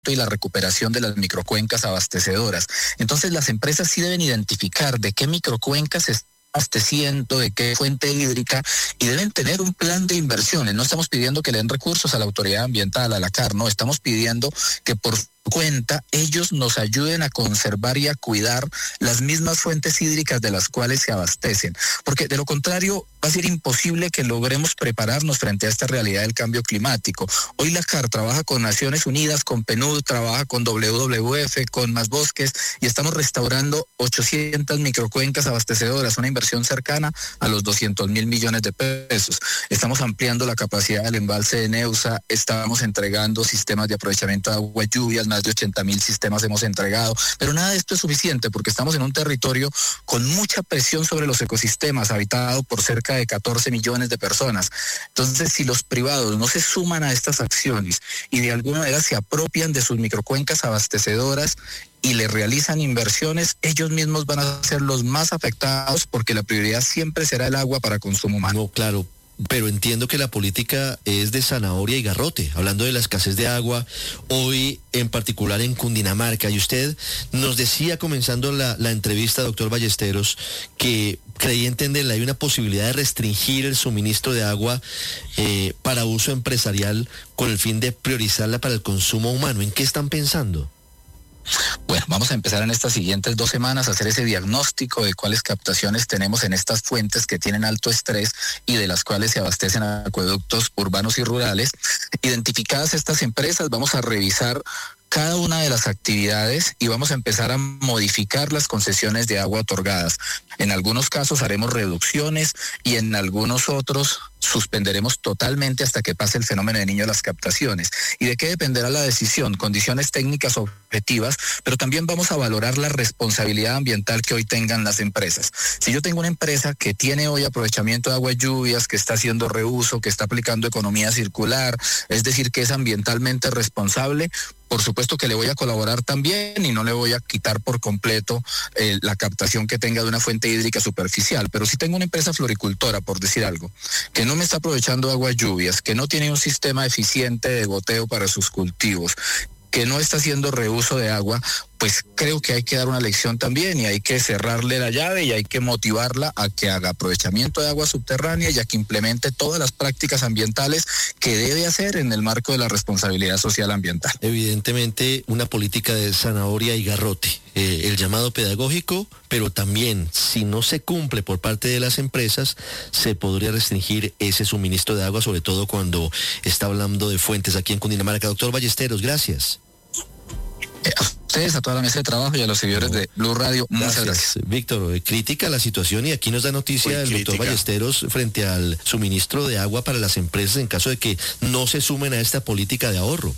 y la recuperación de las microcuencas abastecedoras. Entonces las empresas sí deben identificar de qué microcuencas se abasteciendo, de qué fuente hídrica, y deben tener un plan de inversiones. No estamos pidiendo que le den recursos a la autoridad ambiental, a la CAR, no, estamos pidiendo que por cuenta ellos nos ayuden a conservar y a cuidar las mismas fuentes hídricas de las cuales se abastecen, porque de lo contrario va a ser imposible que logremos prepararnos frente a esta realidad del cambio climático. Hoy la CAR trabaja con Naciones Unidas, con PNUD, trabaja con WWF, con Más Bosques, y estamos restaurando 800 microcuencas abastecedoras, una inversión cercana a los 200.000 millones de pesos. Estamos ampliando la capacidad del embalse de Neusa, estamos entregando sistemas de aprovechamiento de agua y lluvias, más de 80.000 sistemas hemos entregado, pero nada de esto es suficiente porque estamos en un territorio con mucha presión sobre los ecosistemas, habitado por cerca de 14 millones de personas. Entonces, si los privados no se suman a estas acciones y de alguna manera se apropian de sus microcuencas abastecedoras y le realizan inversiones, ellos mismos van a ser los más afectados porque la prioridad siempre será el agua para consumo humano. No, claro. Pero entiendo que la política es de zanahoria y garrote, hablando de la escasez de agua, hoy en particular en Cundinamarca. Y usted nos decía, comenzando la entrevista, doctor Ballesteros, que creía entenderle, hay una posibilidad de restringir el suministro de agua para uso empresarial con el fin de priorizarla para el consumo humano. ¿En qué están pensando? Bueno, vamos a empezar en estas siguientes 2 semanas a hacer ese diagnóstico de cuáles captaciones tenemos en estas fuentes que tienen alto estrés y de las cuales se abastecen acueductos urbanos y rurales. Identificadas estas empresas, vamos a revisar cada una de las actividades y vamos a empezar a modificar las concesiones de agua otorgadas. En algunos casos haremos reducciones y en algunos otros suspenderemos totalmente hasta que pase el fenómeno de Niño las captaciones. ¿Y de qué dependerá la decisión? Condiciones técnicas objetivas, pero también vamos a valorar la responsabilidad ambiental que hoy tengan las empresas. Si yo tengo una empresa que tiene hoy aprovechamiento de agua y lluvias, que está haciendo reuso, que está aplicando economía circular, es decir, que es ambientalmente responsable, por supuesto que le voy a colaborar también y no le voy a quitar por completo la captación que tenga de una fuente hídrica superficial. Pero si tengo una empresa floricultora, por decir algo, que no me está aprovechando agua y lluvias, que no tiene un sistema eficiente de goteo para sus cultivos, que no está haciendo reuso de agua, pues creo que hay que dar una lección también y hay que cerrarle la llave y hay que motivarla a que haga aprovechamiento de agua subterránea y a que implemente todas las prácticas ambientales que debe hacer en el marco de la responsabilidad social ambiental. Evidentemente una política de zanahoria y garrote, el llamado pedagógico, pero también si no se cumple por parte de las empresas, se podría restringir ese suministro de agua, sobre todo cuando está hablando de fuentes aquí en Cundinamarca. Doctor Ballesteros, gracias. A ustedes, a toda la mesa de trabajo y a los seguidores de Blue Radio, muchas gracias. Víctor, crítica la situación y aquí nos da noticia el doctor Ballesteros frente al suministro de agua para las empresas en caso de que no se sumen a esta política de ahorro.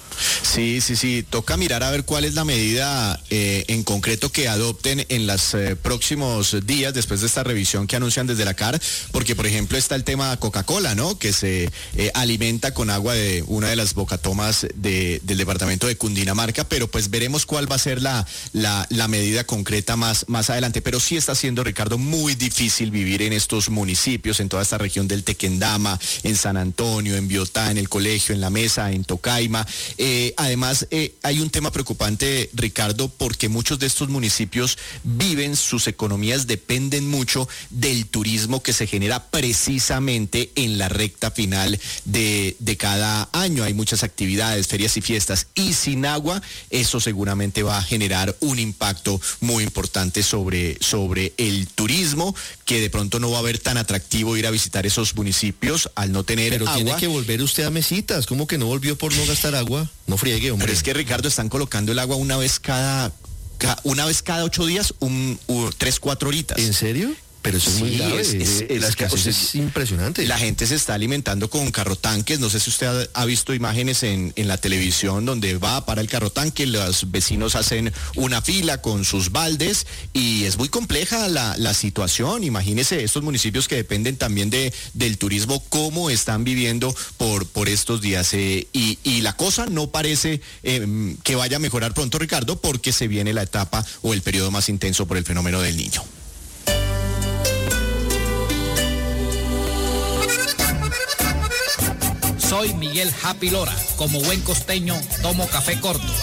Sí, toca mirar a ver cuál es la medida en concreto que adopten en los próximos días después de esta revisión que anuncian desde la CAR, porque por ejemplo está el tema Coca-Cola, ¿no? Que se alimenta con agua de una de las bocatomas del departamento de Cundinamarca, pero pues veremos cuál va a ser la medida concreta más adelante. Pero sí está siendo, Ricardo, muy difícil vivir en estos municipios, en toda esta región del Tequendama, en San Antonio, en Biotá, en el Colegio, en La Mesa, en Tocaima. Además, hay un tema preocupante, Ricardo, porque muchos de estos municipios viven, sus economías dependen mucho del turismo que se genera precisamente en la recta final de cada año. Hay muchas actividades, ferias y fiestas, y sin agua, eso seguramente va a generar un impacto muy importante sobre el turismo, que de pronto no va a ver tan atractivo ir a visitar esos municipios al no tener agua. Pero tiene que volver usted a Mesitas, ¿cómo que no volvió por no gastar agua? No friegue, hombre. Pero es que, Ricardo, están colocando el agua una vez cada 8 días, 3-4 horitas. ¿En serio? Pero eso es muy grave, la escasez es impresionante. La gente se está alimentando con carrotanques, no sé si usted ha visto imágenes en la televisión donde va para el carrotanque, los vecinos hacen una fila con sus baldes y es muy compleja la situación. Imagínese estos municipios que dependen también del turismo, cómo están viviendo por estos días. Y la cosa no parece que vaya a mejorar pronto, Ricardo, porque se viene la etapa o el periodo más intenso por el fenómeno del Niño. Soy Soy Miguel Happy Lora. Como buen costeño, tomo café corto.